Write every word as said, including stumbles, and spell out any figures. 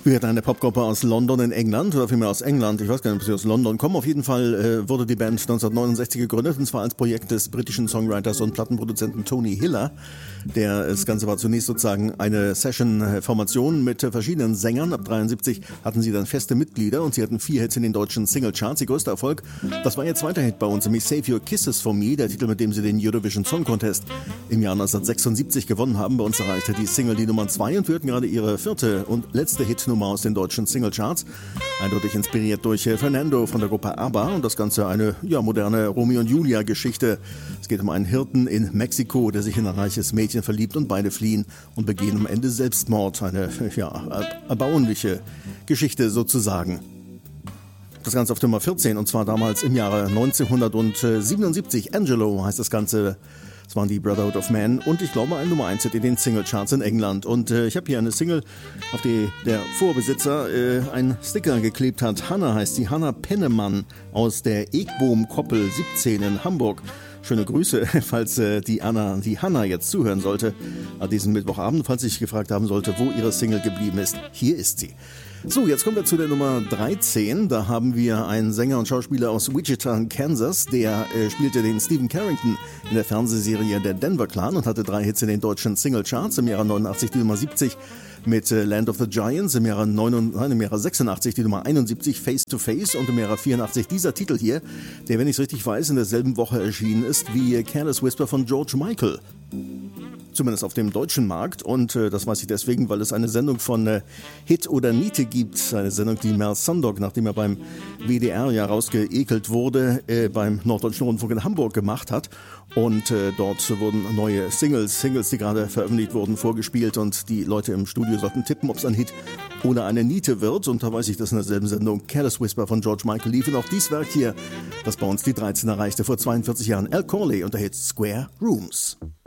Wird eine Popgruppe aus London in England oder vielmehr aus England, ich weiß gar nicht, ob sie aus London kommen. Auf jeden Fall äh, wurde die Band neunzehnhundertneunundsechzig gegründet, und zwar als Projekt des britischen Songwriters und Plattenproduzenten Tony Hiller. Der, das Ganze war zunächst sozusagen eine Session-Formation mit verschiedenen Sängern. Ab dreiundsiebzig hatten sie dann feste Mitglieder und sie hatten vier Hits in den deutschen Singlecharts. Ihr größter Erfolg, das war ihr zweiter Hit bei uns, nämlich Save Your Kisses for Me, der Titel, mit dem sie den Eurovision Song Contest im Jahr neunzehnhundertsechsundsiebzig gewonnen haben. Bei uns erreichte die Single die Nummer zwei und wir hörten gerade ihre vierte und letzte Hitnummer aus den deutschen Singlecharts. Eindeutig inspiriert durch Fernando von der Gruppe ABBA und das Ganze eine ja, moderne Romeo und Julia Geschichte. Es geht um einen Hirten in Mexiko, der sich in ein reiches Mädchen verliebt und beide fliehen und begehen am Ende Selbstmord. Eine ja, erbauliche Geschichte sozusagen. Das Ganze auf Nummer vierzehn und zwar damals im Jahre neunzehnhundertsiebenundsiebzig. Angelo heißt das Ganze. Das waren die Brotherhood of Man und ich glaube ein Nummer eins Hit in den Singlecharts in England. Und äh, ich habe hier eine Single, auf die der Vorbesitzer äh, einen Sticker geklebt hat. Hanna heißt sie, Hanna Pennemann aus der Egbohm-Koppel siebzehn in Hamburg. Schöne Grüße, falls äh, die Anna, die Hanna jetzt zuhören sollte an diesem Mittwochabend, falls ich gefragt haben sollte, wo ihre Single geblieben ist. Hier ist sie. So, jetzt kommen wir zu der Nummer dreizehn. Da haben wir einen Sänger und Schauspieler aus Wichita, Kansas. Der äh, spielte den Stephen Carrington in der Fernsehserie Der Denver Clan und hatte drei Hits in den deutschen Singlecharts. Im Jahre neunundachtzig die Nummer siebzig mit äh, Land of the Giants, im Jahre, neun, nein, im Jahre sechsundachtzig die Nummer einundsiebzig Face to Face und im Jahre vierundachtzig dieser Titel hier, der, wenn ich es richtig weiß, in derselben Woche erschienen ist wie Careless Whisper von George Michael. Zumindest auf dem deutschen Markt und äh, das weiß ich deswegen, weil es eine Sendung von äh, Hit oder Niete gibt, eine Sendung, die Mel Sundog, nachdem er beim W D R ja rausgeekelt wurde, äh, beim Norddeutschen Rundfunk in Hamburg gemacht hat und äh, dort wurden neue Singles, Singles, die gerade veröffentlicht wurden, vorgespielt und die Leute im Studio sollten tippen, ob es ein Hit oder eine Niete wird und da weiß ich, dass in derselben Sendung Careless Whisper von George Michael lief und auch dies Werk hier, das bei uns die dreizehn erreichte vor zweiundvierzig Jahren, Al Corley und der Hit Square Rooms.